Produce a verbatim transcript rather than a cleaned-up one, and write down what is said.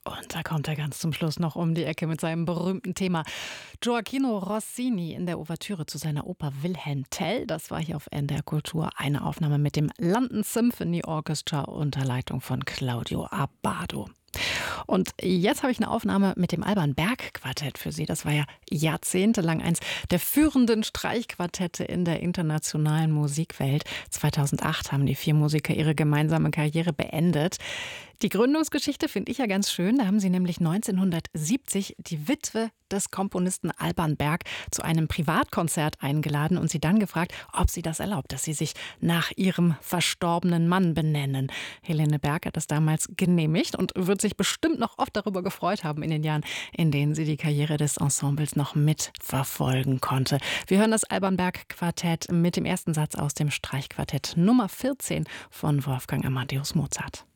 Und da kommt er ganz zum Schluss noch um die Ecke mit seinem berühmten Thema. Gioacchino Rossini in der Ouvertüre zu seiner Oper Wilhelm Tell. Das war hier auf N D R Kultur eine Aufnahme mit dem London Symphony Orchestra unter Leitung von Claudio Abbado. Und jetzt habe ich eine Aufnahme mit dem Alban Berg Quartett für Sie. Das war ja jahrzehntelang eins der führenden Streichquartette in der internationalen Musikwelt. zweitausendacht haben die vier Musiker ihre gemeinsame Karriere beendet. Die Gründungsgeschichte finde ich ja ganz schön. Da haben sie nämlich neunzehnhundertsiebzig die Witwe des Komponisten Alban Berg zu einem Privatkonzert eingeladen und sie dann gefragt, ob sie das erlaubt, dass sie sich nach ihrem verstorbenen Mann benennen. Helene Berg hat das damals genehmigt und wird sich bestimmt noch oft darüber gefreut haben in den Jahren, in denen sie die Karriere des Ensembles noch mitverfolgen konnte. Wir hören das Alban Berg Quartett mit dem ersten Satz aus dem Streichquartett Nummer vierzehn von Wolfgang Amadeus Mozart.